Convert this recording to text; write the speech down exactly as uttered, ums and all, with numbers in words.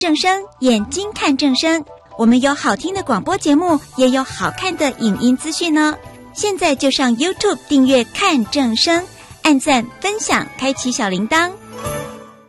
正声，眼睛看正声，我们有好听的广播节目，也有好看的影音资讯呢。现在就上 YouTube 订阅看正声，按赞分享，开启小铃铛。